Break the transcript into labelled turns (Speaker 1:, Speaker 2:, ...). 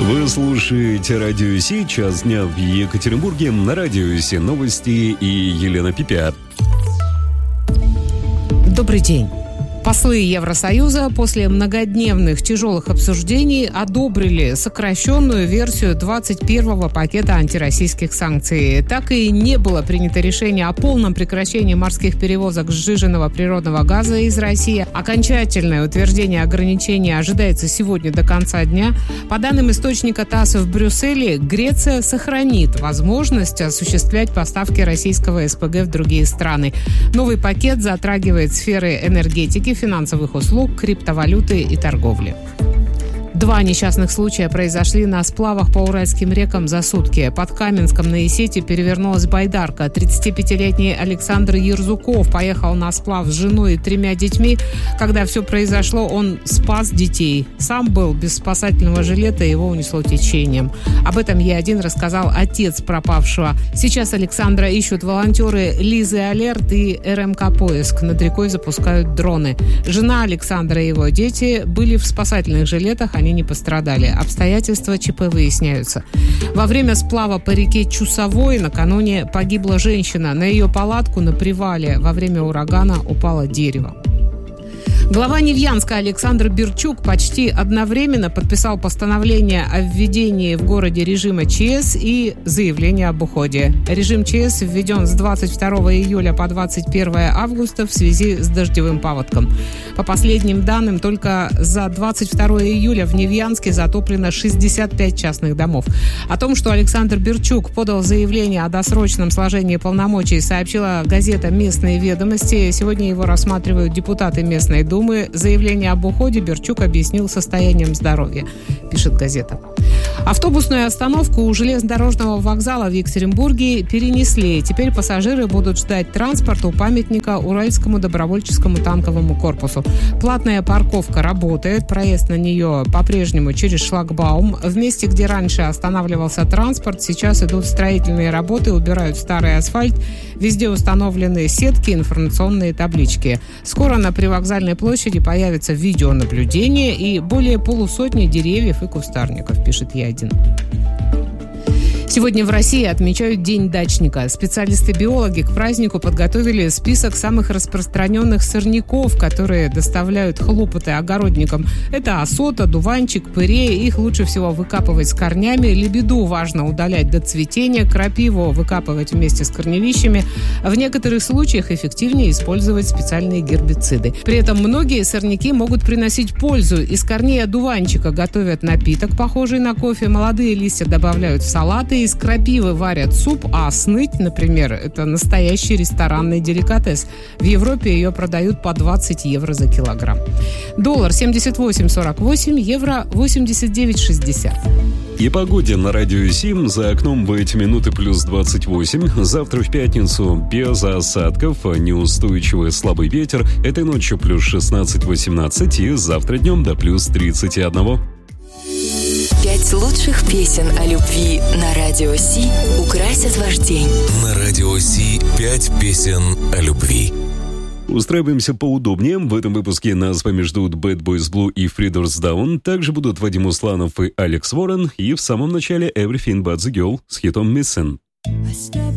Speaker 1: Вы слушаете Радио Си, час дня в Екатеринбурге, на Радио Си новости и Елена Пипя.
Speaker 2: Добрый день. Послы Евросоюза после многодневных тяжелых обсуждений одобрили сокращенную версию 21-го пакета антироссийских санкций. Так и не было принято решение о полном прекращении морских перевозок сжиженного природного газа из России. Окончательное утверждение ограничений ожидается сегодня до конца дня. По данным источника ТАСС в Брюсселе, Греция сохранит возможность осуществлять поставки российского СПГ в другие страны. Новый пакет затрагивает сферы энергетики, финансовых услуг, криптовалюты и торговли. 2 несчастных случая произошли на сплавах по Уральским рекам за сутки. Под Каменском на Исете перевернулась байдарка. 35-летний Александр Ерзуков поехал на сплав с женой и 3 детьми. Когда все произошло, он спас детей. Сам был без спасательного жилета, его унесло течением. Об этом Е1 рассказал отец пропавшего. Сейчас Александра ищут волонтеры Лизы Алерт и РМК Поиск. Над рекой запускают дроны. Жена Александра и его дети были в спасательных жилетах, они не пострадали. Обстоятельства ЧП выясняются. Во время сплава по реке Чусовой накануне погибла женщина. На ее палатку на привале во время урагана упало дерево. Глава Невьянска Александр Берчук почти одновременно подписал постановление о введении в городе режима ЧС и заявление об уходе. Режим ЧС введен с 22 июля по 21 августа в связи с дождевым паводком. По последним данным, только за 22 июля в Невьянске затоплено 65 частных домов. О том, что Александр Берчук подал заявление о досрочном сложении полномочий, сообщила газета «Местные ведомости». Сегодня его рассматривают депутаты местной думы. Заявление об уходе Берчук объяснил состоянием здоровья, пишет газета. Автобусную остановку у железнодорожного вокзала в Екатеринбурге перенесли. Теперь пассажиры будут ждать транспорта у памятника Уральскому добровольческому танковому корпусу. Платная парковка работает, проезд на нее по-прежнему через шлагбаум. В месте, где раньше останавливался транспорт, сейчас идут строительные работы, убирают старый асфальт. Везде установлены сетки, информационные таблички. Скоро на привокзальной площади появится видеонаблюдение и более полусотни деревьев и кустарников, пишет Е1. Сегодня в России отмечают День дачника. Специалисты-биологи к празднику подготовили список самых распространенных сорняков, которые доставляют хлопоты огородникам. Это осота, дуванчик, пырей. Их лучше всего выкапывать с корнями. Лебеду важно удалять до цветения. Крапиву выкапывать вместе с корневищами. В некоторых случаях эффективнее использовать специальные гербициды. При этом многие сорняки могут приносить пользу. Из корней одуванчика готовят напиток, похожий на кофе. Молодые листья добавляют в салаты. Из крапивы варят суп, а сныть, например, это настоящий ресторанный деликатес. В Европе ее продают по 20 евро за килограмм. Доллар 78,48, евро 89,60.
Speaker 1: И погоде на Радио Си. За окном в эти минуты плюс 28. Завтра в пятницу без осадков, неустойчивый слабый ветер. Этой ночью плюс 16-18 и завтра днем до плюс 31.
Speaker 3: 5 лучших песен о любви на Радио Си украсят ваш день.
Speaker 4: На Радио Си 5 песен о любви.
Speaker 1: Устраиваемся поудобнее. В этом выпуске нас с вами ждут Bad Boys Blue и Freeders Down. Также будут Вадим Усланов и Алекс Уоррен. И в самом начале Everything But The Girl с хитом Missing.